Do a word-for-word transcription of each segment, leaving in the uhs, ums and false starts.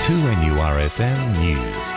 two N U R F M News.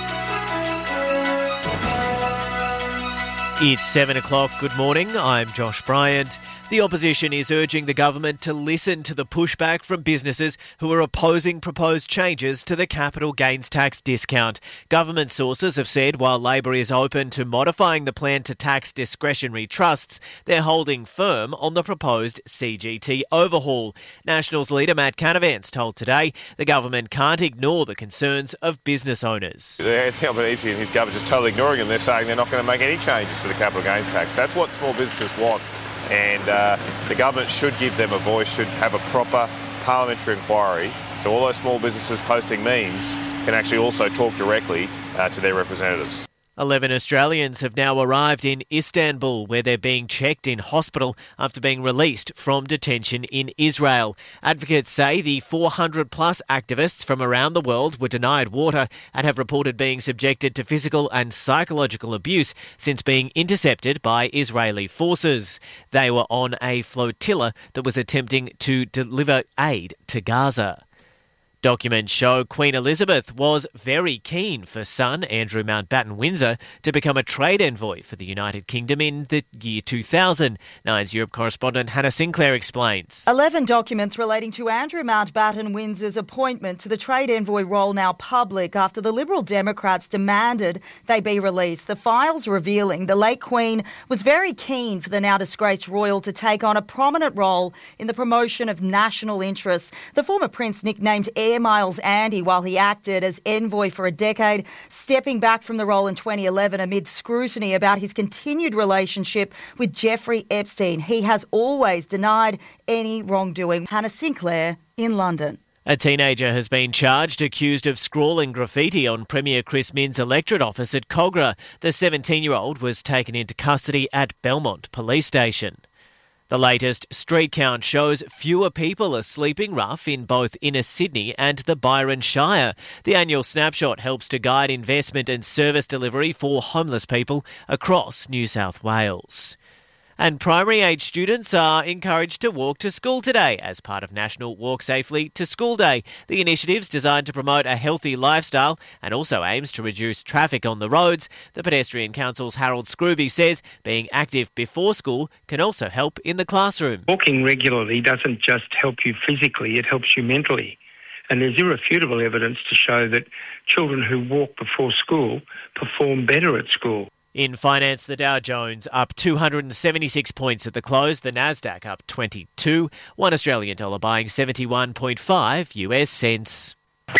It's seven o'clock. Good morning. I'm Josh Bryant. The opposition is urging the government to listen to the pushback from businesses who are opposing proposed changes to the capital gains tax discount. Government sources have said while Labor is open to modifying the plan to tax discretionary trusts, they're holding firm on the proposed C G T overhaul. Nationals leader Matt Canavan's told Today the government can't ignore the concerns of business owners. The Albanese and his government just totally ignoring them. They're saying they're not going to make any changes to the capital gains tax. That's what small businesses want. And uh, the government should give them a voice, should have a proper parliamentary inquiry, so all those small businesses posting memes can actually also talk directly uh, to their representatives. Eleven Australians have now arrived in Istanbul, where they're being checked in hospital after being released from detention in Israel. Advocates say the four hundred plus activists from around the world were denied water and have reported being subjected to physical and psychological abuse since being intercepted by Israeli forces. They were on a flotilla that was attempting to deliver aid to Gaza. Documents show Queen Elizabeth was very keen for son Andrew Mountbatten-Windsor to become a trade envoy for the United Kingdom in the year two thousand. Nine's Europe correspondent Hannah Sinclair explains. Eleven documents relating to Andrew Mountbatten-Windsor's appointment to the trade envoy role now public after the Liberal Democrats demanded they be released. The files revealing the late Queen was very keen for the now disgraced royal to take on a prominent role in the promotion of national interests. The former prince nicknamed Air Miles Andy while he acted as envoy for a decade, stepping back from the role in twenty eleven amid scrutiny about his continued relationship with Jeffrey Epstein. He has always denied any wrongdoing. Hannah Sinclair in London. A teenager has been charged, accused of scrawling graffiti on Premier Chris Minns' electorate office at Cogra. The seventeen-year-old was taken into custody at Belmont Police Station. The latest street count shows fewer people are sleeping rough in both inner Sydney and the Byron Shire. The annual snapshot helps to guide investment and service delivery for homeless people across New South Wales. And primary age students are encouraged to walk to school today as part of National Walk Safely to School Day. The initiative's designed to promote a healthy lifestyle and also aims to reduce traffic on the roads. The Pedestrian Council's Harold Scrooby says being active before school can also help in the classroom. Walking regularly doesn't just help you physically, it helps you mentally. And there's irrefutable evidence to show that children who walk before school perform better at school. In finance, the Dow Jones up two hundred seventy-six points at the close, the Nasdaq up twenty-two, one Australian dollar buying seventy-one point five U S cents.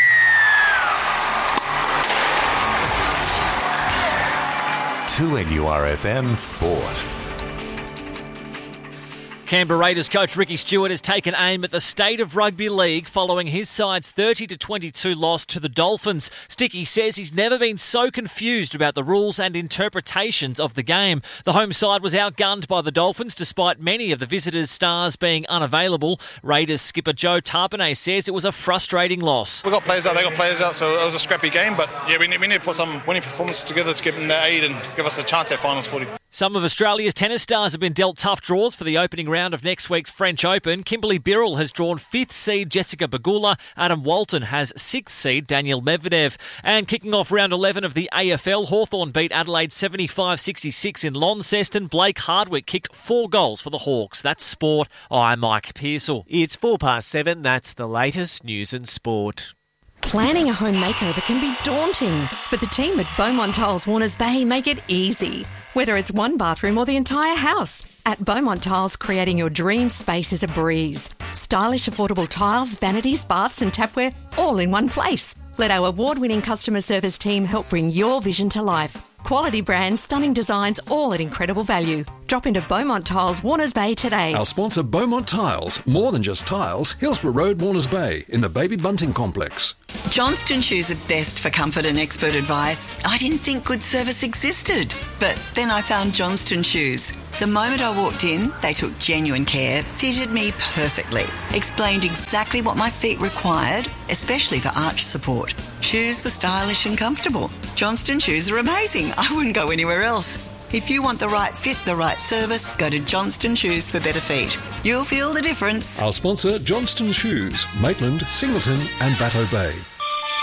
two N U R F M Sport. Canberra Raiders coach Ricky Stewart has taken aim at the state of rugby league following his side's thirty to twenty-two loss to the Dolphins. Sticky says he's never been so confused about the rules and interpretations of the game. The home side was outgunned by the Dolphins despite many of the visitors' stars being unavailable. Raiders skipper Joe Tarpanay says it was a frustrating loss. We got players out, they got players out, so it was a scrappy game, but yeah, we need, we need to put some winning performances together to give them their aid and give us a chance at finals footy. Some of Australia's tennis stars have been dealt tough draws for the opening round of next week's French Open. Kimberly Birrell has drawn fifth seed Jessica Pegula. Adam Walton has sixth seed Daniel Medvedev. And kicking off round eleven of the A F L, Hawthorn beat Adelaide seventy-five sixty-six in Launceston. Blake Hardwick kicked four goals for the Hawks. That's sport. I'm Mike Pearsall. It's four past seven. That's the latest news and sport. Planning a home makeover can be daunting, but the team at Beaumont Tiles Warners Bay make it easy. Whether it's one bathroom or the entire house, at Beaumont Tiles, creating your dream space is a breeze. Stylish, affordable tiles, vanities, baths and tapware, all in one place. Let our award-winning customer service team help bring your vision to life. Quality brands, stunning designs, all at incredible value. Drop into Beaumont Tiles, Warners Bay today. Our sponsor, Beaumont Tiles. More than just tiles. Hillsborough Road, Warners Bay, in the Baby Bunting Complex. Johnston Shoes are best for comfort and expert advice. I didn't think good service existed, but then I found Johnston Shoes. The moment I walked in, they took genuine care, fitted me perfectly, explained exactly what my feet required, especially for arch support. Shoes were stylish and comfortable. Johnston Shoes are amazing. I wouldn't go anywhere else. If you want the right fit, the right service, go to Johnston Shoes for better feet. You'll feel the difference. Our sponsor, Johnston Shoes, Maitland, Singleton and Batto Bay.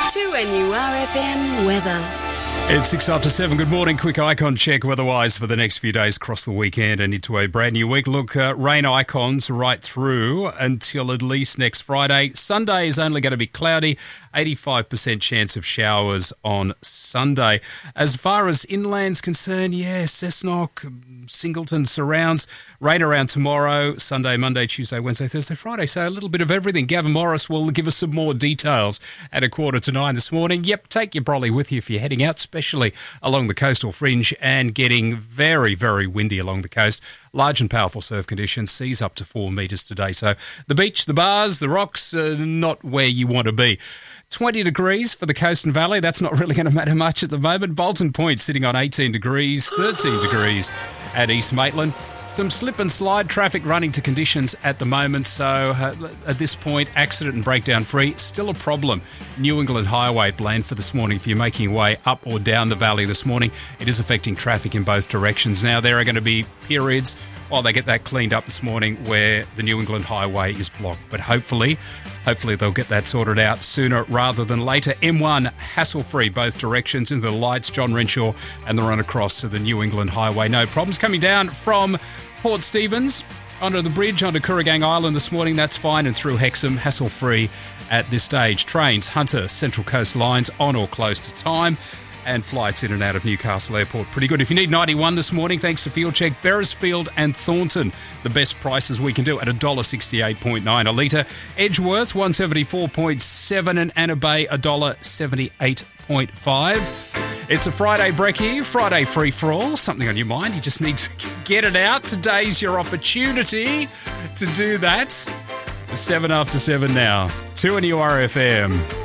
two N U R F M weather. It's six after seven. Good morning. Quick icon check weather-wise for the next few days across the weekend and into a brand new week. Look, uh, rain icons right through until at least next Friday. Sunday is only going to be cloudy. eighty-five percent chance of showers on Sunday. As far as inland's concerned, yeah, Cessnock, Singleton surrounds. Rain around tomorrow, Sunday, Monday, Tuesday, Wednesday, Thursday, Friday. So a little bit of everything. Gavin Morris will give us some more details at a quarter to nine this morning. Yep, take your brolly with you if you're heading out, especially along the coastal fringe, and getting very, very windy along the coast. Large and powerful surf conditions, seas up to four metres today. So the beach, the bars, the rocks, uh, not where you want to be. twenty degrees for the coast and valley. That's not really going to matter much at the moment. Bolton Point sitting on eighteen degrees, thirteen degrees at East Maitland. Some slip and slide traffic running to conditions at the moment, so uh, at this point, accident and breakdown free, still a problem. New England Highway at Blandford this morning, if you're making your way up or down the valley this morning, it is affecting traffic in both directions. Now, there are going to be periods while they get that cleaned up this morning where the New England Highway is blocked, but hopefully, hopefully they'll get that sorted out sooner rather than later. M one, hassle-free both directions into the lights, John Renshaw, and the run across to the New England Highway. No problems coming down from Port Stephens onto the bridge onto Kooragang Island this morning. That's fine, and through Hexham, hassle-free at this stage. Trains, Hunter, Central Coast lines on or close to time, and flights in and out of Newcastle Airport pretty good. If you need ninety-one this morning, thanks to Field Check, Beresfield and Thornton, the best prices we can do at one dollar sixty-eight point nine a litre. Edgeworth, one dollar seventy-four point seven, and Anna Bay, one dollar seventy-eight point five. It's a Friday brekkie, Friday free-for-all. Something on your mind, you just need to get it out. Today's your opportunity to do that. Seven after seven now. two N U R F M.